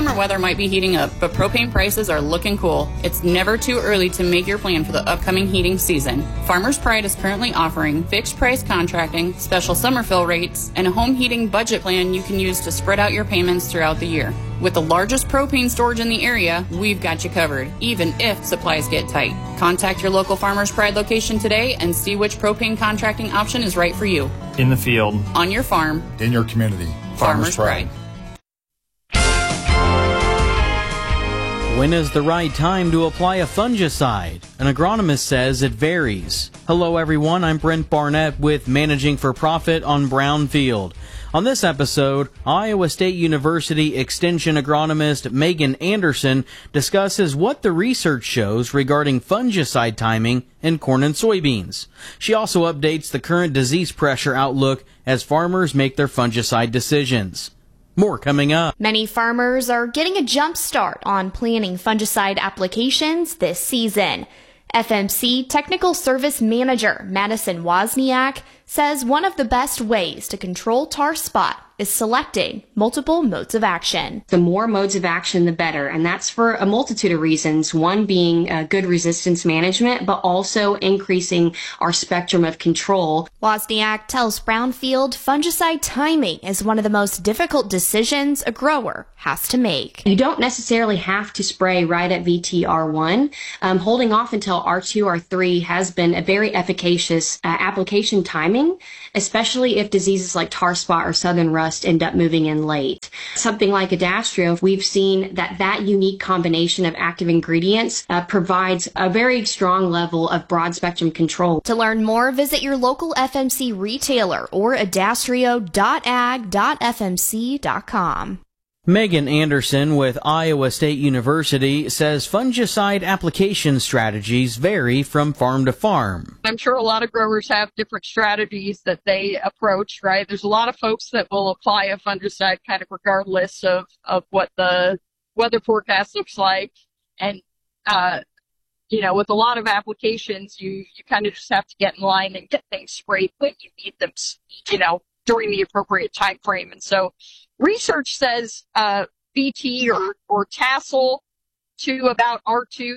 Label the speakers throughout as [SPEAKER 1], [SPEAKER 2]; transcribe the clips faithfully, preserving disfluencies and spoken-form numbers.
[SPEAKER 1] Summer weather might be heating up, but propane prices are looking cool. It's never too early to make your plan for the upcoming heating season. Farmers Pride is currently offering fixed price contracting, special summer fill rates, and a home heating budget plan you can use to spread out your payments throughout the year. With the largest propane storage in the area, we've got you covered, even if supplies get tight. Contact your local Farmers Pride location today and see which propane contracting option is right for you.
[SPEAKER 2] In the field,
[SPEAKER 1] on your farm,
[SPEAKER 3] in your community.
[SPEAKER 1] Farmers, Farmers Pride.
[SPEAKER 4] When is the right time to apply a fungicide? An agronomist says it varies. Hello everyone, I'm Brent Barnett with Managing for Profit on Brownfield. On this episode, Iowa State University Extension agronomist Megan Anderson discusses what the research shows regarding fungicide timing in corn and soybeans. She also updates the current disease pressure outlook as farmers make their fungicide decisions. More coming up.
[SPEAKER 5] Many farmers are getting a jump start on planning fungicide applications this season. F M C Technical Service Manager Madison Wozniak says one of the best ways to control tar spot is selecting multiple modes of action.
[SPEAKER 6] The more modes of action, the better, and that's for a multitude of reasons. One being uh, good resistance management, but also increasing our spectrum of control.
[SPEAKER 5] Wozniak tells Brownfield fungicide timing is one of the most difficult decisions a grower has to make.
[SPEAKER 6] You don't necessarily have to spray right at V T R one. Um, holding off until R two, R three has been a very efficacious uh, application timing, especially if diseases like tar spot or southern rust end up moving in late. Something like Adastrio, we've seen that that unique combination of active ingredients uh, provides a very strong level of broad spectrum control.
[SPEAKER 5] To learn more, visit your local F M C retailer or adastrio dot ag dot f m c dot com.
[SPEAKER 4] Megan Anderson with Iowa State University says fungicide application strategies vary from farm to farm.
[SPEAKER 7] I'm sure a lot of growers have different strategies that they approach, right? There's a lot of folks that will apply a fungicide kind of regardless of, of what the weather forecast looks like. And, uh, you know, with a lot of applications, you, you kind of just have to get in line and get things sprayed when you need them, you know, during the appropriate time frame. And so research says uh, B T or, or tassel to about R two.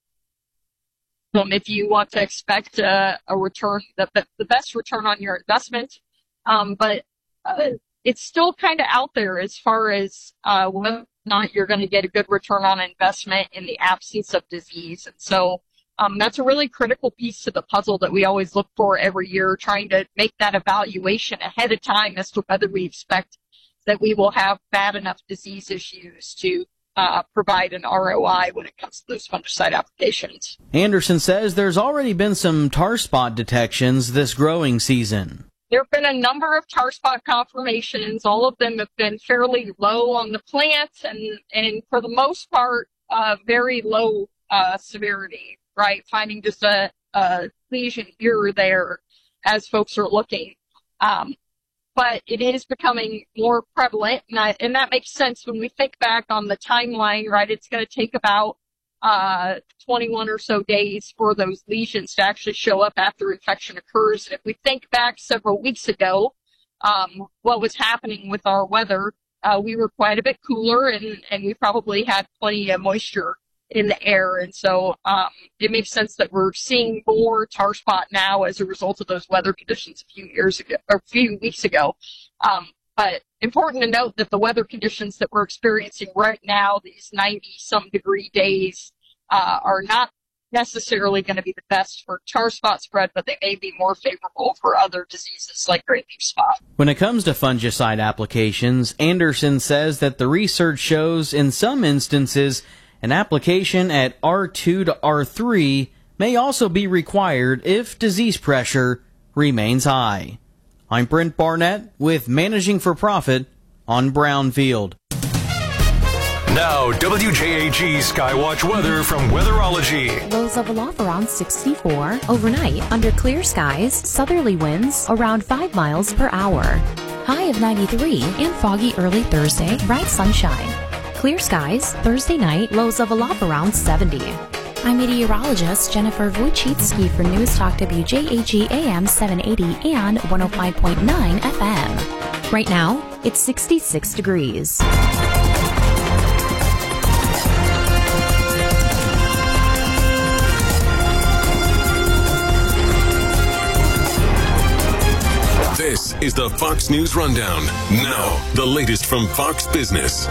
[SPEAKER 7] Um, if you want to expect uh, a return, the, the best return on your investment. Um, but uh, it's still kind of out there as far as uh, whether or not you're going to get a good return on investment in the absence of disease. And so Um, that's a really critical piece to the puzzle that we always look for every year, trying to make that evaluation ahead of time as to whether we expect that we will have bad enough disease issues to uh, provide an R O I when it comes to those fungicide applications.
[SPEAKER 4] Anderson says there's already been some tar spot detections this growing season.
[SPEAKER 7] There have been a number of tar spot confirmations. All of them have been fairly low on the plant and, and for the most part, uh, very low uh, severity. Right, finding just a, a lesion here or there as folks are looking. Um, but it is becoming more prevalent, and, I, and that makes sense when we think back on the timeline, right? It's going to take about uh, twenty-one or so days for those lesions to actually show up after infection occurs. And if we think back several weeks ago, um, what was happening with our weather, uh, we were quite a bit cooler, and, and we probably had plenty of moisture in the air. And so um, it makes sense that we're seeing more tar spot now as a result of those weather conditions a few years ago, or a few weeks ago. Um, but important to note that the weather conditions that we're experiencing right now, these ninety some degree days, uh, are not necessarily going to be the best for tar spot spread, but they may be more favorable for other diseases like great leaf spot.
[SPEAKER 4] When it comes to fungicide applications, Anderson says that the research shows in some instances an application at R two to R three may also be required if disease pressure remains high. I'm Brent Barnett with Managing for Profit on Brownfield.
[SPEAKER 8] Now, W J A G Skywatch weather from Weatherology.
[SPEAKER 9] Lows level off around sixty-four. Overnight, under clear skies, southerly winds around five miles per hour. High of ninety-three and foggy early Thursday, bright sunshine. Clear skies, Thursday night, lows level off around seventy. I'm meteorologist Jennifer Wojcicki for News Talk W J A G A M seven eighty and one oh five point nine F M. Right now, it's sixty-six degrees.
[SPEAKER 2] This is the Fox News Rundown. Now, the latest from Fox Business.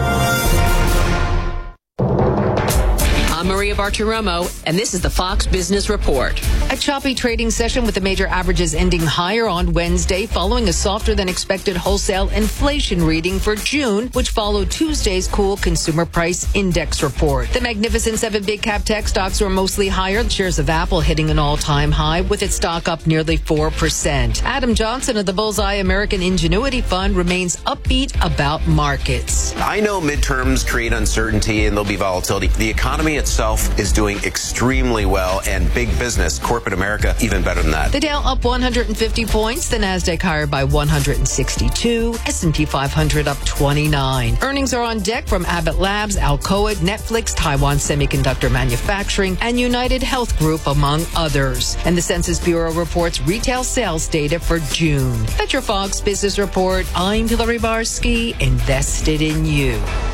[SPEAKER 3] I'm Maria Bartiromo, and this is the Fox Business Report. A choppy trading session with the major averages ending higher on Wednesday following a softer than expected wholesale inflation reading for June, which followed Tuesday's cool consumer price index report. The Magnificent Seven big cap tech stocks were mostly higher. Shares of Apple hitting an all-time high with its stock up nearly four percent. Adam Johnson of the Bullseye American Ingenuity Fund remains upbeat about markets.
[SPEAKER 10] I know midterms create uncertainty and there'll be volatility. The economy itself is doing extremely well, and big business, corporate America, even better than that.
[SPEAKER 3] The Dow up one hundred fifty points, the Nasdaq higher by one hundred sixty-two, S and P five hundred up twenty-nine. Earnings are on deck from Abbott Labs, Alcoa, Netflix, Taiwan Semiconductor Manufacturing, and United Health Group, among others. And the Census Bureau reports retail sales data for June. That's your Fox Business Report. I'm Hillary Barsky, invested in you.